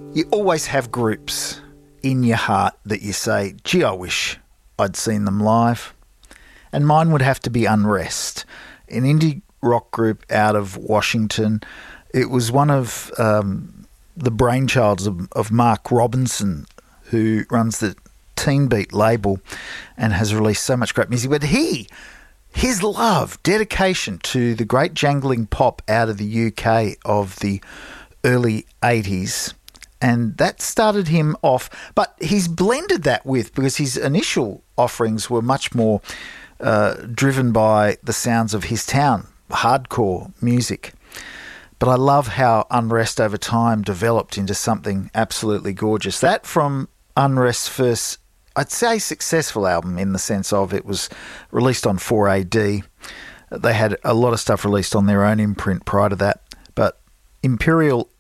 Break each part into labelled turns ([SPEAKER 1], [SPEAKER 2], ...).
[SPEAKER 1] You always have groups in your heart that you say, gee, I wish I'd seen them live. And mine would have to be Unrest, an indie rock group out of Washington. It was one of the brainchilds of Mark Robinson, who runs the Teen Beat label and has released so much great music. But his love, dedication to the great jangling pop out of the UK of the early 80s, and that started him off. But he's blended that with, because his initial offerings were much more driven by the sounds of his town, hardcore music. But I love how Unrest over time developed into something absolutely gorgeous. That from Unrest's first, I'd say, successful album, in the sense of it was released on 4AD. They had a lot of stuff released on their own imprint prior to that. But Imperial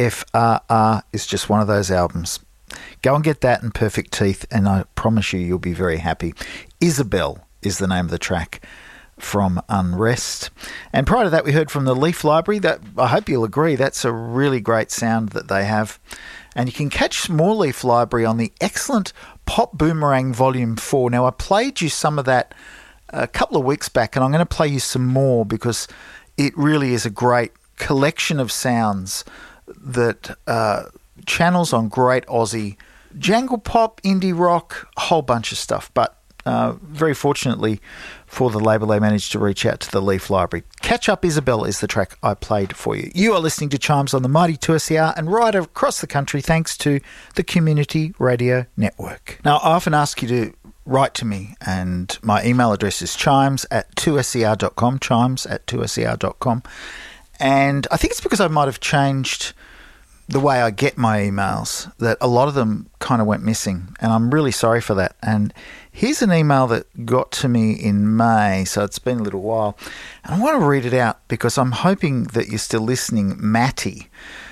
[SPEAKER 1] FFRR is just one of those albums. Go and get that and Perfect Teeth, and I promise you'll be very happy. Isabel is the name of the track from Unrest. And prior to that, we heard from the Leaf Library. That, I hope you'll agree, that's a really great sound that they have. And you can catch more Leaf Library on the excellent Pop Boomerang Volume 4. Now, I played you some of that a couple of weeks back, and I'm going to play you some more, because it really is a great collection of sounds that channels on great Aussie jangle pop, indie rock, a whole bunch of stuff. But very fortunately for the label, they managed to reach out to the Leaf Library. Catch Up Isabel is the track I played for you. You are listening to Chimes on the mighty 2SER and right across the country, thanks to the Community Radio Network. Now, I often ask you to write to me, and my email address is chimes@2ser.com, chimes@2ser.com. And I think it's because I might have changed the way I get my emails, that a lot of them kind of went missing, and I'm really sorry for that. And here's an email that got to me in May, so it's been a little while, and I want to read it out because I'm hoping that you're still listening. Matty.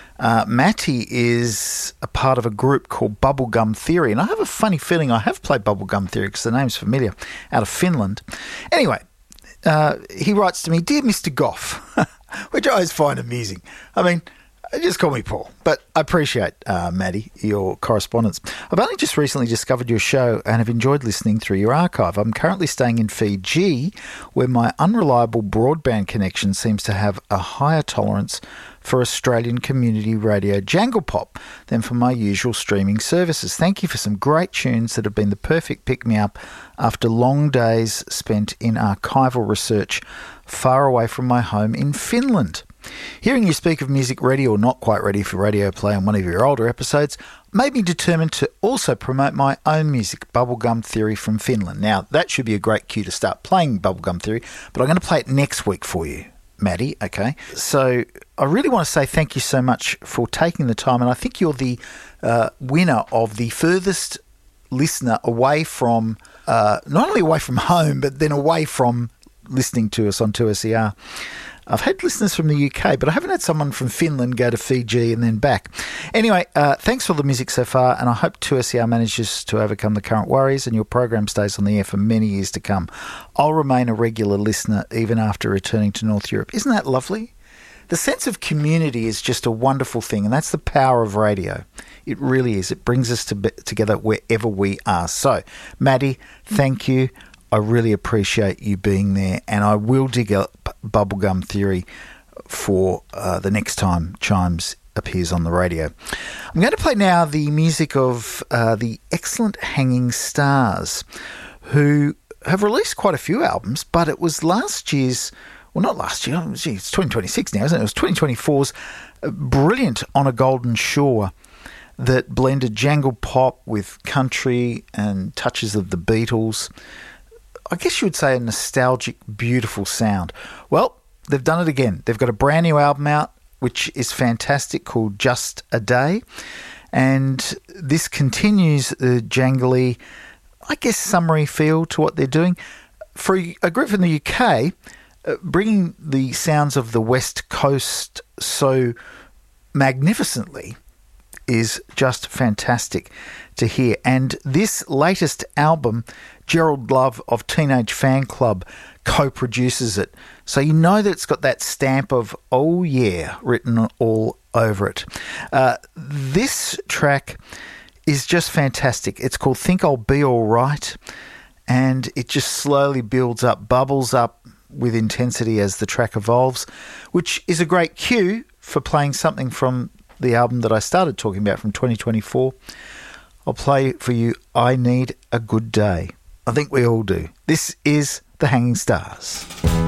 [SPEAKER 1] Matty is a part of a group called Bubblegum Theory, and I have a funny feeling I have played Bubblegum Theory because the name's familiar, out of Finland. Anyway, he writes to me, "Dear Mr. Goff," which I always find amusing. I mean, just call me Paul, but I appreciate, Maddie, your correspondence. I've only just recently discovered your show and have enjoyed listening through your archive. I'm currently staying in Fiji, where my unreliable broadband connection seems to have a higher tolerance for Australian community radio jangle pop than for my usual streaming services. Thank you for some great tunes that have been the perfect pick-me-up after long days spent in archival research far away from my home in Finland. Hearing you speak of music ready or not quite ready for radio play on one of your older episodes made me determined to also promote my own music, Bubblegum Theory from Finland. Now, that should be a great cue to start playing Bubblegum Theory, but I'm going to play it next week for you, Maddie, okay? So I really want to say thank you so much for taking the time, and I think you're the winner of the furthest listener away from, not only away from home, but then away from listening to us on 2SER. I've had listeners from the UK, but I haven't had someone from Finland go to Fiji and then back. Anyway, thanks for the music so far, and I hope 2SER manages to overcome the current worries and your program stays on the air for many years to come. I'll remain a regular listener even after returning to North Europe. Isn't that lovely? The sense of community is just a wonderful thing, and that's the power of radio. It really is. It brings us together wherever we are. So, Maddie, thank you. I really appreciate you being there, and I will dig up Bubblegum Theory for the next time Chimes appears on the radio. I'm going to play now the music of the excellent Hanging Stars, who have released quite a few albums, but it was last year's, well, not last year, it's 2026 now, isn't it? It was 2024's brilliant On a Golden Shore that blended jangle pop with country and touches of the Beatles. I guess you would say a nostalgic, beautiful sound. Well, they've done it again. They've got a brand new album out, which is fantastic, called Just a Day. And this continues the jangly, I guess, summery feel to what they're doing. For a group from the UK, bringing the sounds of the West Coast so magnificently is just fantastic to hear. And this latest album, Gerald Love of Teenage Fan Club co-produces it. So you know that it's got that stamp of, oh yeah, written all over it. This track is just fantastic. It's called Think I'll Be Alright, and it just slowly builds up, bubbles up with intensity as the track evolves, which is a great cue for playing something from the album that I started talking about from 2024. I'll play for you I Need a Good Day. I think we all do. This is The Hanging Stars.